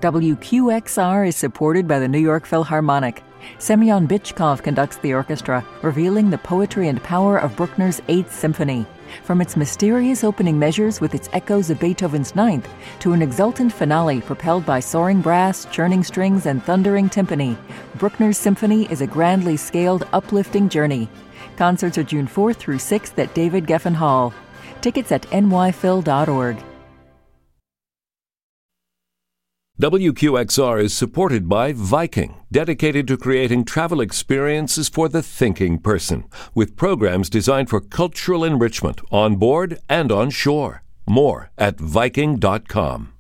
WQXR is supported by the New York Philharmonic. Semyon Bychkov conducts the orchestra, revealing the poetry and power of Bruckner's 8th Symphony. From its mysterious opening measures with its echoes of Beethoven's 9th to an exultant finale propelled by soaring brass, churning strings, and thundering timpani, Bruckner's symphony is a grandly scaled, uplifting journey. Concerts are June 4th through 6th at David Geffen Hall. Tickets at nyphil.org. WQXR is supported by Viking, dedicated to creating travel experiences for the thinking person, with programs designed for cultural enrichment on board and on shore. More at Viking.com.